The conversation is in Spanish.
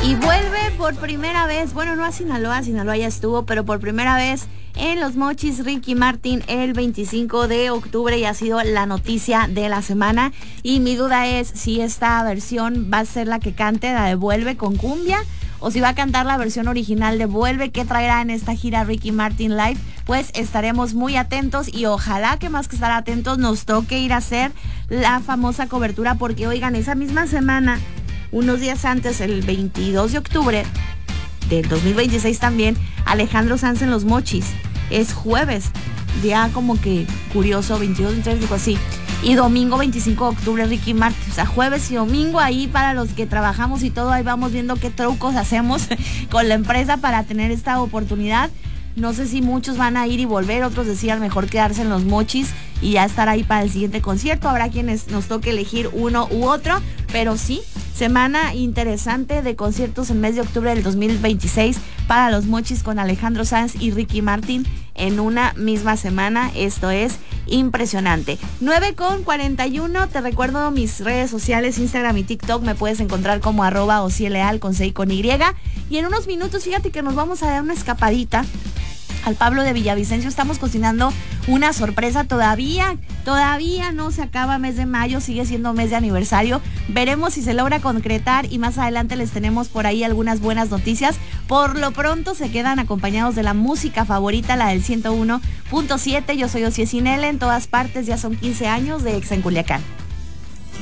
Y vuelve por primera vez, bueno, no a Sinaloa ya estuvo, pero por primera vez en Los Mochis Ricky Martin el 25 de octubre y ha sido la noticia de la semana. Y mi duda es si esta versión va a ser la que cante, la de Vuelve con cumbia, o si va a cantar la versión original de Vuelve. ¿Qué traerá en esta gira Ricky Martin Live? Pues estaremos muy atentos y ojalá que más que estar atentos nos toque ir a hacer la famosa cobertura, porque oigan, esa misma semana, unos días antes, el 22 de octubre del 2026 también, Alejandro Sanz en Los Mochis. Es jueves, día como que curioso, 22, 23, digo así. Y domingo 25 de octubre Ricky Martin. O sea, jueves y domingo ahí para los que trabajamos y todo, ahí vamos viendo qué trucos hacemos con la empresa para tener esta oportunidad. No sé si muchos van a ir y volver, otros decían mejor quedarse en Los Mochis y ya estar ahí para el siguiente concierto. Habrá quienes nos toque elegir uno u otro, pero sí, semana interesante de conciertos en mes de octubre del 2026 para Los Mochis con Alejandro Sanz y Ricky Martin en una misma semana. Esto es impresionante. 9:41, te recuerdo mis redes sociales, Instagram y TikTok, me puedes encontrar como @ocieleal con C y con Y. Y en unos minutos, fíjate que nos vamos a dar una escapadita al Pablo de Villavicencio. Estamos cocinando una sorpresa, todavía no se acaba mes de mayo, sigue siendo mes de aniversario. Veremos si se logra concretar y más adelante les tenemos por ahí algunas buenas noticias. Por lo pronto se quedan acompañados de la música favorita, la del 101.7. Yo soy Ociel Sinel, en todas partes, ya son 15 años de Exa en Culiacán.